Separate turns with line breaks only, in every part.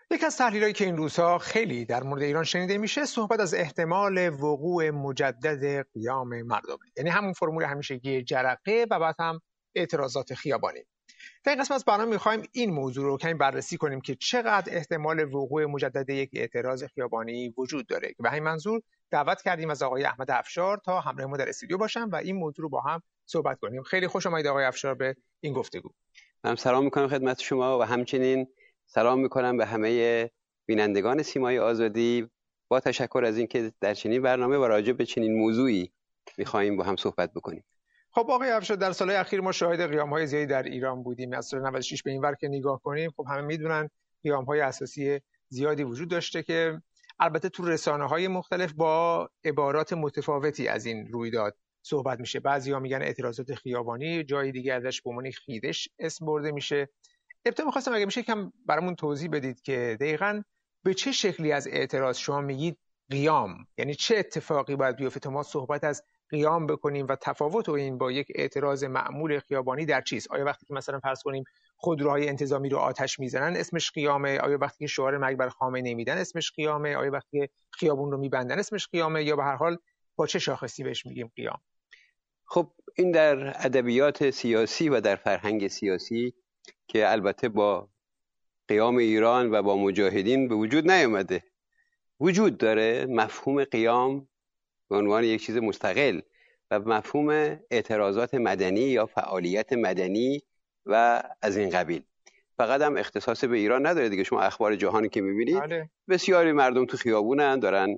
یک از تحلیلایی که این روزها خیلی در مورد ایران شنیده میشه صحبت از احتمال وقوع مجدد قیام مردمه، یعنی همون فرمول همیشگی جرقه و بعد هم اعتراضات خیابانی. در این قسمت از برنامه میخوایم این موضوع رو کمی بررسی کنیم که چقدر احتمال وقوع مجدد یک اعتراض خیابانی وجود داره. به همین منظور دعوت کردیم از آقای احمد افشار تا همراه ما در استودیو باشن و این موضوع رو با هم صحبت کنیم. خیلی خوش آمدید آقای افشار به این گفتگو.
من سلام میکنم خدمت شما و همچنین سلام میکنم به همه بینندگان سیمای آزادی با تشکر از اینکه در چنین برنامه و راجع به چنین موضوعی میخوایم با هم صحبت بکنیم.
خب آقای افشار، در سالهای اخیر ما شاهد قیام‌های زیادی در ایران بودیم. از سال 96 به این ور که نگاه کنیم، خب همه میدونن قیام‌های اساسی زیادی وجود داشته که البته تو رسانه‌های مختلف با عبارات متفاوتی از این رویداد صحبت میشه. بعضیا میگن اعتراضات خیابانی، جای دیگه ازش به عنوان خیدش اسم برده میشه. ابتدا می‌خواستم اگه میشه کم برامون توضیح بدید که دقیقاً به چه شکلی از اعتراض شما میگید قیام، یعنی چه اتفاقی باید بیفته تا ما صحبت از قیام بکنیم و تفاوت این با یک اعتراض معمول خیابانی در چیست؟ آیا وقتی که مثلا فرض کنیم خودروهای انتظامی رو آتش میزنن اسمش قیامه؟ آیا وقتی که شعار مرگ بر خامنه‌ای میدن اسمش قیامه؟ آیا وقتی که خیابون رو میبندن اسمش قیامه؟ یا به هر حال با چه شاخصی بهش میگیم قیام؟
خب این در ادبیات سیاسی و در فرهنگ سیاسی که البته با قیام ایران و با مجاهدین به وجود نیامده، وجود داره مفهوم قیام به عنوان یک چیز مستقل و مفهوم اعتراضات مدنی یا فعالیت مدنی و از این قبیل. فقط هم اختصاص به ایران نداره دیگه. شما اخبار جهانی که میبینید بسیاری مردم تو خیابونن، دارن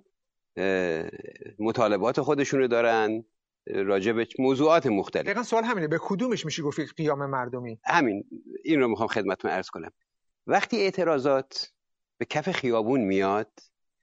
مطالبات خودشونو دارن راجع به موضوعات مختلف.
دقیقاً سوال همینه، به کدومش میشه گفت قیام مردمی؟
همین این رو میخوام خدمتتون عرض کنم. وقتی اعتراضات به کف خیابون میاد،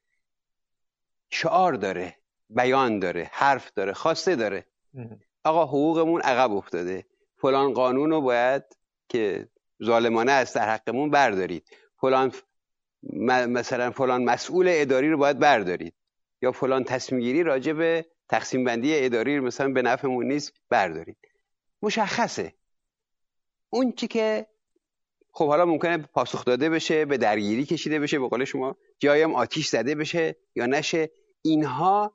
شعار داره، بیان داره، حرف داره، خواسته داره. آقا حقوقمون عقب افتاده، فلان قانون رو باید که ظالمانه است در حقمون بردارید، فلان مثلا فلان مسئول اداری رو باید بردارید، یا فلان تصمیم گیری راجع به تقسیم بندی اداری مثلا به نفعمون نیست بردارید. مشخصه اون چی که خب حالا ممکنه پاسخ داده بشه، به درگیری کشیده بشه، به قول شما جایم آتیش زده بشه یا نشه، اینها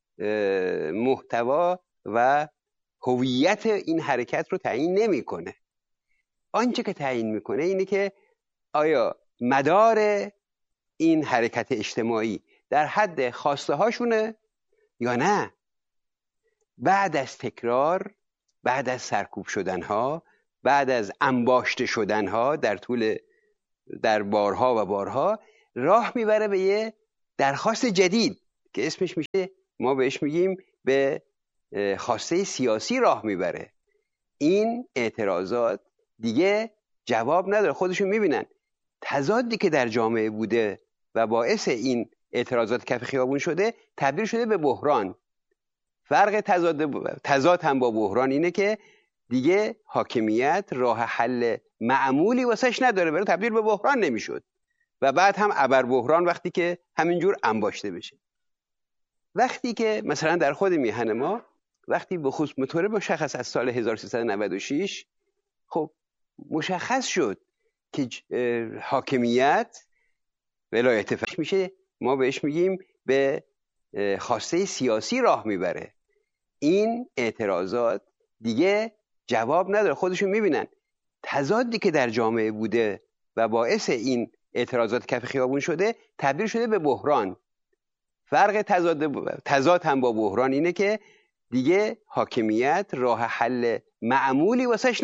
محتوا و هویت این حرکت رو تعیین نمیکنه. آنچه که تعیین میکنه اینه که آیا مدار این حرکت اجتماعی در حد خواسته هاشونه یا نه. بعد از تکرار، بعد از سرکوب شدنها، بعد از انباشته شدنها در بارها و بارها، راه میبره به یه درخواست جدید که اسمش میشه، ما بهش میگیم به خواسته سیاسی راه میبره. این اعتراضات دیگه جواب نداره. خودشون میبینن تضادی که در جامعه بوده و باعث این اعتراضات کف خیابون شده تبدیل شده به بحران. فرق تضاد هم با بحران اینه که دیگه حاکمیت راه حل معمولی واسش نداره، برای تبدیل به بحران نمیشد و بعد هم ابر بحران وقتی که همینجور انباشته بشه. وقتی که مثلا در خود میهن ما وقتی به خصوص مطور مشخص از سال 1396 خب مشخص شد که حاکمیت ولایت فقیه میشه، ما بهش میگیم به خواسته سیاسی راه میبره. این اعتراضات دیگه جواب نداره. خودشون میبینن تضادی که در جامعه بوده و باعث این اعتراضات کف خیابون شده تبدیل شده به بحران. فرق تضاد هم با بحران اینه که دیگه حاکمیت راه حل معمولی واسش